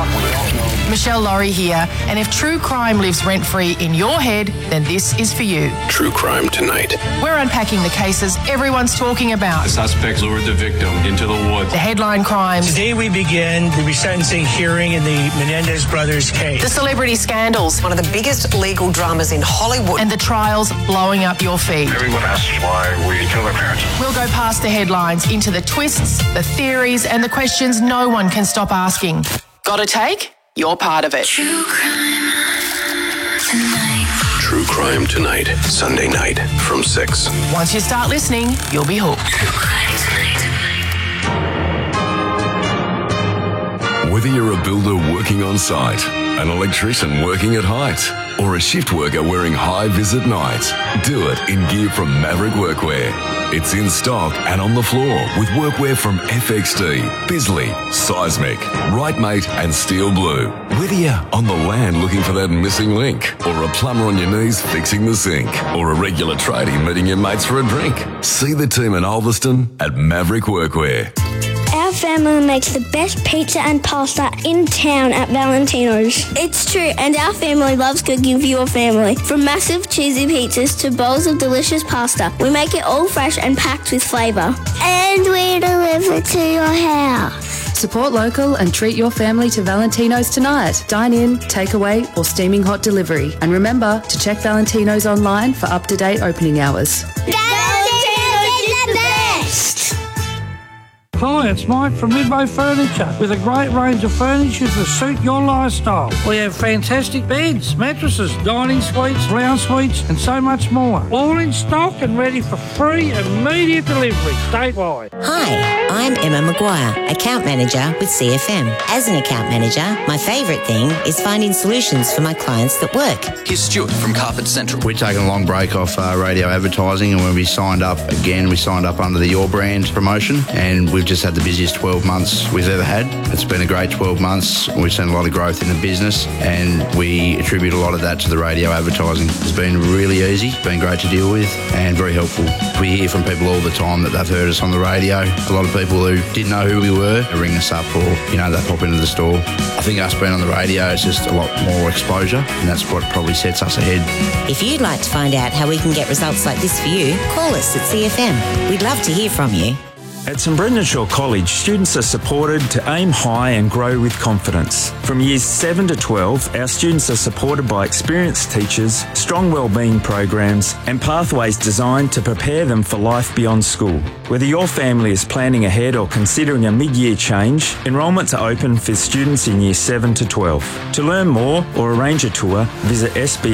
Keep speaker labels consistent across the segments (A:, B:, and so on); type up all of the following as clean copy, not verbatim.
A: what we don't know.
B: Michelle Laurie here, and if true crime lives rent-free in your head, then this is for you.
C: True Crime Tonight.
B: We're unpacking the cases everyone's talking about.
D: The suspects lured the victim into the woods.
B: The headline crimes.
E: Today we begin the resentencing hearing in the Menendez brothers case.
B: The celebrity scandals.
F: One of the biggest legal dramas in Hollywood.
B: And the trials blowing up your feed.
A: Everyone asks why we kill our parents.
B: We'll go past the headlines into the twists, the theories, and the questions no one can stop asking. Got a take? You're part of it.
C: True Crime Tonight. Sunday night from 6.
B: Once you start listening, you'll be hooked.
G: Whether you're a builder working on site, an electrician working at height, or a shift worker wearing high-vis at night, do it in gear from Maverick Workwear. It's in stock and on the floor with workwear from FXD, Bisley, Seismic, Rightmate and Steel Blue. Whether you're on the land looking for that missing link, or a plumber on your knees fixing the sink, or a regular tradie meeting your mates for a drink, see the team in Ulverston at Maverick Workwear.
H: Our family makes the best pizza and pasta in town at Valentino's. It's true, and our family loves cooking for your family. From massive cheesy pizzas to bowls of delicious pasta, we make it all fresh and packed with flavour. And we deliver to your house.
I: Support local and treat your family to Valentino's tonight. Dine in, takeaway or steaming hot delivery. And remember to check Valentino's online for up-to-date opening hours.
H: Valentino's is the best!
J: Hi, it's Mike from Midway Furniture with a great range of furniture to suit your lifestyle. We have fantastic beds, mattresses, dining suites, lounge suites and so much more. All in stock and ready for free immediate delivery statewide.
K: Hi, I'm Emma Maguire, Account Manager with CFM. As an account manager, my favourite thing is finding solutions for my clients that work.
L: Here's Stuart from Carpet Central.
M: We're taking a long break off radio advertising, and when we signed up under the Your Brand promotion, and we've just had the busiest 12 months we've ever had. It's been a great 12 months. We've seen a lot of growth in the business, and we attribute a lot of that to the radio advertising. It's been really easy, it's been great to deal with, and very helpful. We hear from people all the time that they've heard us on the radio. A lot of people who didn't know who we were ring us up, or they pop into the store. I think us being on the radio is just a lot more exposure, and that's what probably sets us ahead.
K: If you'd like to find out how we can get results like this for you, call us at CFM. We'd love to hear from you.
N: At St Brendan Shaw College, students are supported to aim high and grow with confidence. From years 7 to 12, our students are supported by experienced teachers, strong wellbeing programs and pathways designed to prepare them for life beyond school. Whether your family is planning ahead or considering a mid-year change, enrolments are open for students in years 7 to 12. To learn more or arrange a tour, visit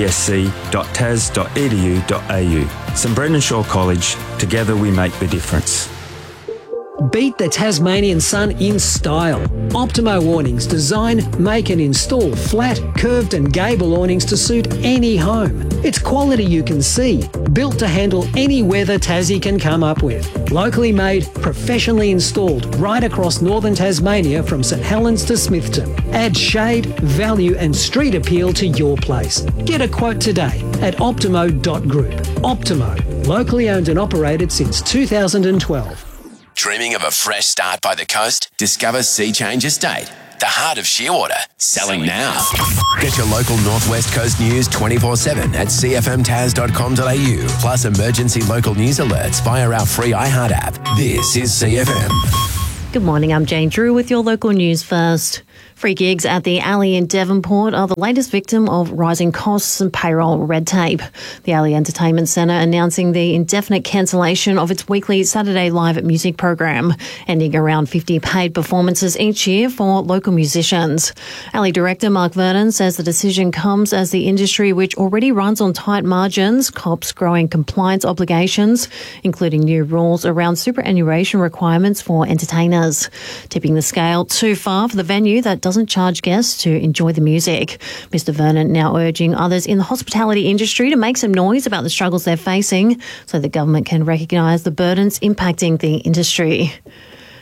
N: sbsc.tas.edu.au. St Brendan Shaw College, together we make the difference.
O: Beat the Tasmanian sun in style. Optimo awnings design, make and install flat, curved and gable awnings to suit any home. It's quality you can see, built to handle any weather Tassie can come up with. Locally made, professionally installed right across northern Tasmania from St Helens to Smithton. Add shade, value and street appeal to your place. Get a quote today at optimo.group. Optimo, locally owned and operated since 2012.
P: Dreaming of a fresh start by the coast? Discover Sea Change Estate, the heart of Shearwater. Selling now. Get your local Northwest Coast news 24/7 at cfmtas.com.au. Plus emergency local news alerts via our free iHeart app. This is CFM.
Q: Good morning, I'm Jane Drew with your local news first. Free gigs at the Alley in Devonport are the latest victim of rising costs and payroll red tape. The Alley Entertainment Centre announcing the indefinite cancellation of its weekly Saturday live music program, ending around 50 paid performances each year for local musicians. Alley director Mark Vernon says the decision comes as the industry, which already runs on tight margins, cops growing compliance obligations, including new rules around superannuation requirements for entertainers, tipping the scale too far for the venue that doesn't charge guests to enjoy the music. Mr Vernon now urging others in the hospitality industry to make some noise about the struggles they're facing so the government can recognise the burdens impacting the industry.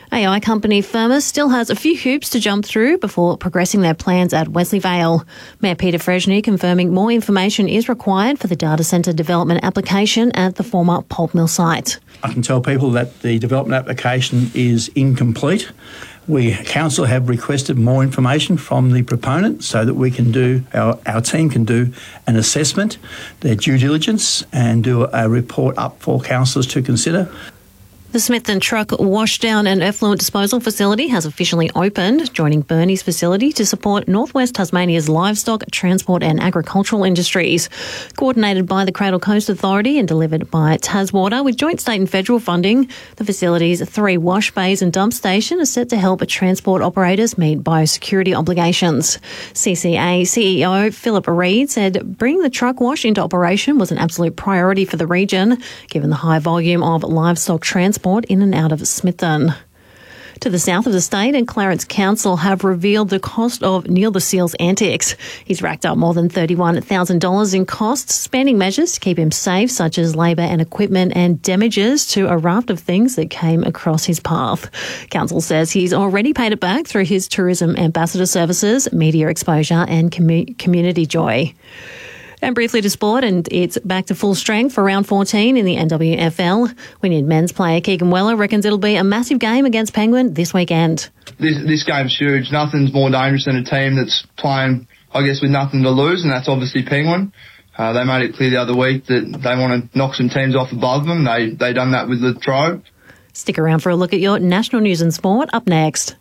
Q: AI company Firmus still has a few hoops to jump through before progressing their plans at Wesley Vale. Mayor Peter Freshney confirming more information is required for the data centre development application at the former pulp mill site.
E: I can tell people that the development application is incomplete. Council have requested more information from the proponent so that we can do, our team can do an assessment, their due diligence, and do a report up for councillors to consider.
Q: The Smithton Truck Washdown and Effluent Disposal Facility has officially opened, joining Burnie's facility to support Northwest Tasmania's livestock, transport and agricultural industries. Coordinated by the Cradle Coast Authority and delivered by Taswater with joint state and federal funding, the facility's 3 wash bays and dump station are set to help transport operators meet biosecurity obligations. CCA CEO Philip Reid said bringing the truck wash into operation was an absolute priority for the region, given the high volume of livestock transport in and out of Smithton. To the south of the state, and Clarence Council have revealed the cost of Neil the Seal's antics. He's racked up more than $31,000 in costs, spending measures to keep him safe, such as labour and equipment, and damages to a raft of things that came across his path. Council says he's already paid it back through his tourism ambassador services, media exposure and community joy. And briefly to sport, and it's back to full strength for round 14 in the NWFL. Wynyard men's player Keegan Weller reckons it'll be a massive game against Penguin this weekend.
R: This game's huge. Nothing's more dangerous than a team that's playing, I guess, with nothing to lose, and that's obviously Penguin. They made it clear the other week that they want to knock some teams off above them. They done that with Latrobe.
Q: Stick around for a look at your national news and sport up next.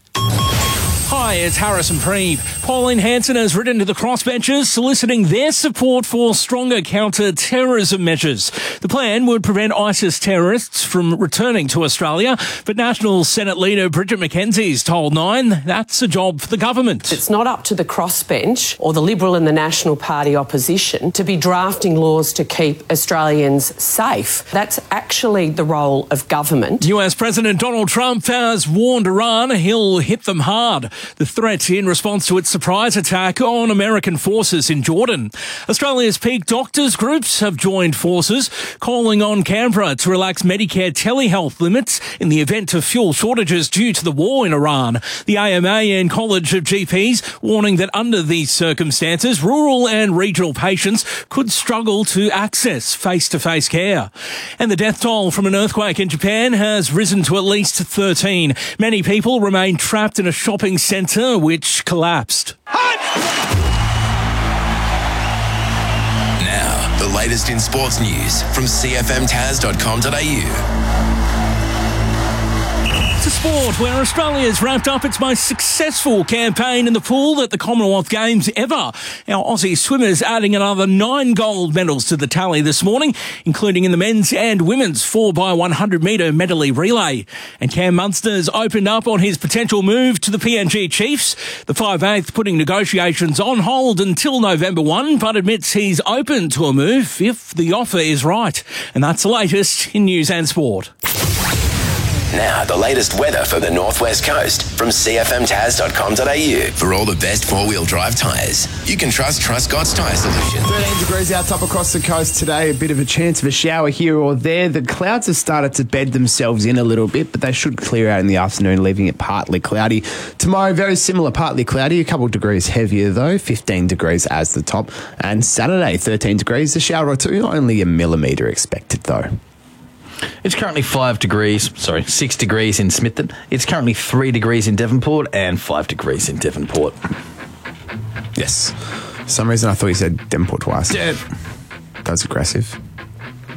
S: Hi, it's Harrison Preeb. Pauline Hanson has written to the crossbenchers soliciting their support for stronger counter-terrorism measures. The plan would prevent ISIS terrorists from returning to Australia, but National Senate leader Bridget McKenzie's told Nine that's a job for the government.
T: It's not up to the crossbench or the Liberal and the National Party opposition to be drafting laws to keep Australians safe. That's actually the role of government.
S: US President Donald Trump has warned Iran he'll hit them hard. The threat in response to its surprise attack on American forces in Jordan. Australia's peak doctors groups have joined forces, calling on Canberra to relax Medicare telehealth limits in the event of fuel shortages due to the war in Iran. The AMA and College of GPs warning that under these circumstances, rural and regional patients could struggle to access face-to-face care. And the death toll from an earthquake in Japan has risen to at least 13. Many people remain trapped in a shopping centre which collapsed.
P: Now, the latest in sports news from cfmtaz.com.au.
S: To sport, where Australia's wrapped up its most successful campaign in the pool at the Commonwealth Games ever. Our Aussie swimmers adding another 9 gold medals to the tally this morning, including in the men's and women's 4x100 metre medley relay. And Cam Munster's opened up on his potential move to the PNG Chiefs. The 5/8 putting negotiations on hold until November 1, but admits he's open to a move if the offer is right. And that's the latest in news and sport.
P: Now, the latest weather for the Northwest Coast from cfmtaz.com.au. For all the best four-wheel drive tyres, you can trust Scott's Tyre Solutions.
U: 13 degrees out top across the coast today. A bit of a chance of a shower here or there. The clouds have started to bed themselves in a little bit, but they should clear out in the afternoon, leaving it partly cloudy. Tomorrow, very similar, partly cloudy. A couple of degrees heavier, though. 15 degrees as the top. And Saturday, 13 degrees. A shower or two. Only a millimetre expected, though.
V: It's currently 6 degrees in Smithton. It's currently 3 degrees in Devonport and 5 degrees in Devonport.
U: Yes. For some reason I thought you said Devonport twice.
V: Yeah.
U: That was aggressive.